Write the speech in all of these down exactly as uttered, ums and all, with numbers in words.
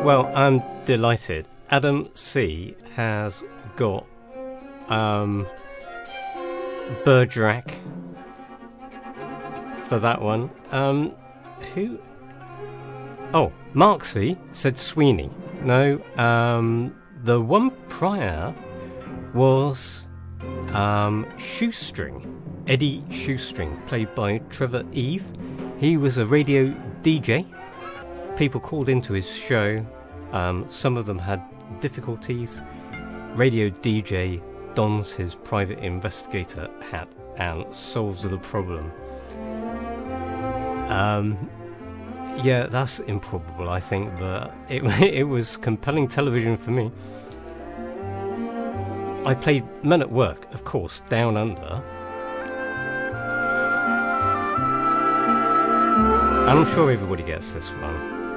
Well, I'm delighted. Adam C has got um, Bergerac for that one. Um, who? Oh, Mark C said Sweeney. No, um, the one prior was um, Shoestring. Eddie Shoestring, played by Trevor Eve. He was a radio D J. People called into his show. Um, some of them had difficulties. Radio D J dons his private investigator hat and solves the problem. Um, yeah, that's improbable, I think, but it, it was compelling television for me. I played Men at Work, of course, Down Under. And I'm sure everybody gets this one.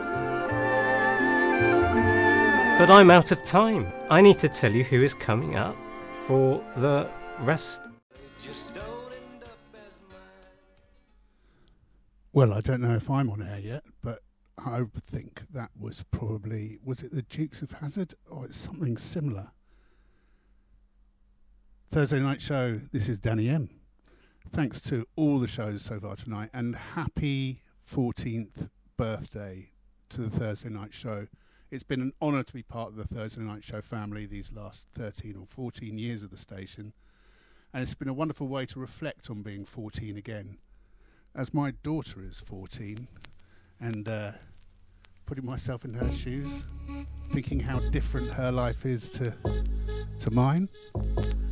But I'm out of time. I need to tell you who is coming up for the rest. Well, I don't know if I'm on air yet, but I would think that was probably... Was it the Dukes of Hazzard? Or it's something similar. Thursday night show, this is Danny M. Thanks to all the shows so far tonight, and happy fourteenth birthday to the Thursday night show. It's been an honour to be part of the Thursday night show family these last thirteen or fourteen years of the station, and it's been a wonderful way to reflect on being fourteen again, as my daughter is fourteen, and uh, putting myself in her shoes, thinking how different her life is to to mine.